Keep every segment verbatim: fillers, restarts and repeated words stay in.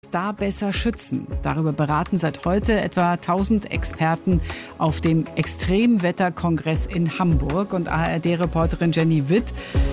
da besser schützen? Darüber beraten seit heute etwa tausend Experten auf dem Extremwetterkongress in Hamburg. Und A R D-Reporterin Jenny Witt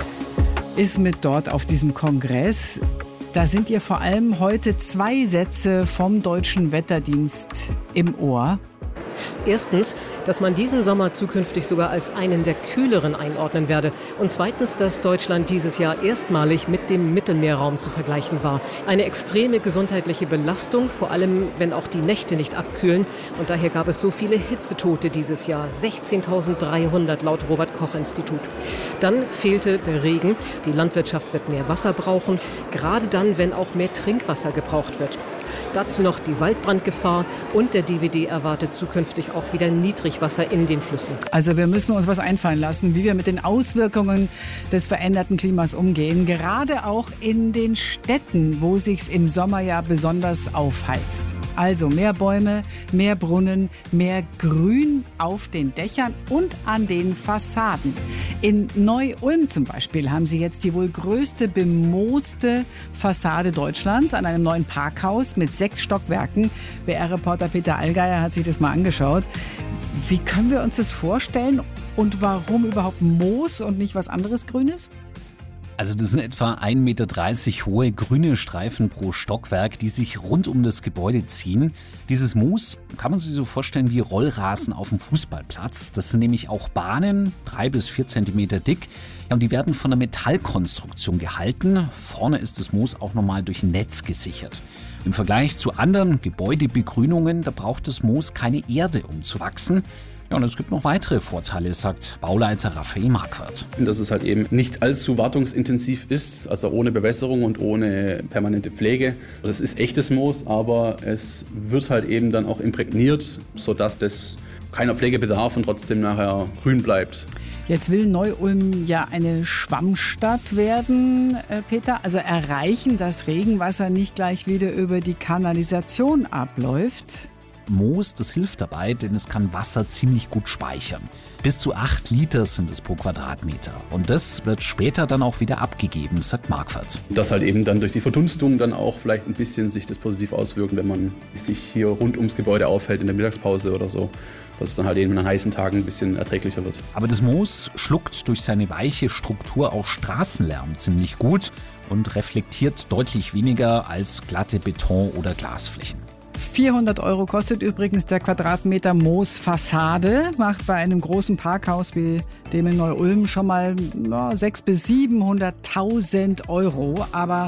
ist mit dort auf diesem Kongress. Da sind ihr vor allem heute zwei Sätze vom Deutschen Wetterdienst im Ohr. Erstens, dass man diesen Sommer zukünftig sogar als einen der kühleren einordnen werde. Und zweitens, dass Deutschland dieses Jahr erstmalig mit dem Mittelmeerraum zu vergleichen war. Eine extreme gesundheitliche Belastung, vor allem wenn auch die Nächte nicht abkühlen. Und daher gab es so viele Hitzetote dieses Jahr. sechzehntausenddreihundert laut Robert-Koch-Institut. Dann fehlte der Regen. Die Landwirtschaft wird mehr Wasser brauchen. Gerade dann, wenn auch mehr Trinkwasser gebraucht wird. Dazu noch die Waldbrandgefahr und der D W D erwartet zukünftig auch wieder Niedrigwasser in den Flüssen. Also wir müssen uns was einfallen lassen, wie wir mit den Auswirkungen des veränderten Klimas umgehen. Gerade auch in den Städten, wo sich's im Sommer ja besonders aufheizt. Also mehr Bäume, mehr Brunnen, mehr Grün auf den Dächern und an den Fassaden. In Neu-Ulm zum Beispiel haben sie jetzt die wohl größte bemooste Fassade Deutschlands an einem neuen Parkhaus mit sechs Stockwerken. B R-Reporter Peter Allgeier hat sich das mal angeschaut. Wie können wir uns das vorstellen und warum überhaupt Moos und nicht was anderes Grünes? Also das sind etwa ein Meter dreißig hohe grüne Streifen pro Stockwerk, die sich rund um das Gebäude ziehen. Dieses Moos kann man sich so vorstellen wie Rollrasen auf dem Fußballplatz. Das sind nämlich auch Bahnen, drei bis vier Zentimeter dick. Ja, und die werden von einer Metallkonstruktion gehalten. Vorne ist das Moos auch nochmal durch ein Netz gesichert. Im Vergleich zu anderen Gebäudebegrünungen, da braucht das Moos keine Erde, um zu wachsen. Ja, und es gibt noch weitere Vorteile, sagt Bauleiter Raphael Marquardt. Dass es halt eben nicht allzu wartungsintensiv ist, also ohne Bewässerung und ohne permanente Pflege. Das ist echtes Moos, aber es wird halt eben dann auch imprägniert, sodass das keiner Pflege bedarf und trotzdem nachher grün bleibt. Jetzt will Neu-Ulm ja eine Schwammstadt werden, äh, Peter. Also erreichen, dass Regenwasser nicht gleich wieder über die Kanalisation abläuft. Moos, das hilft dabei, denn es kann Wasser ziemlich gut speichern. Bis zu acht Liter sind es pro Quadratmeter. Und das wird später dann auch wieder abgegeben, sagt Marquardt. Dass halt eben dann durch die Verdunstung dann auch vielleicht ein bisschen sich das positiv auswirken, wenn man sich hier rund ums Gebäude aufhält in der Mittagspause oder so. Dass es dann halt eben an heißen Tagen ein bisschen erträglicher wird. Aber das Moos schluckt durch seine weiche Struktur auch Straßenlärm ziemlich gut und reflektiert deutlich weniger als glatte Beton- oder Glasflächen. vierhundert Euro kostet übrigens der Quadratmeter Moosfassade. Macht bei einem großen Parkhaus wie dem in Neu-Ulm schon mal ja, sechshunderttausend bis siebenhunderttausend Euro. Aber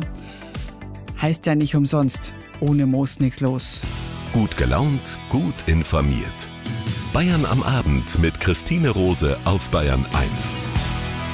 heißt ja nicht umsonst, ohne Moos nichts los. Gut gelaunt, gut informiert. Bayern am Abend mit Christine Rose auf Bayern eins.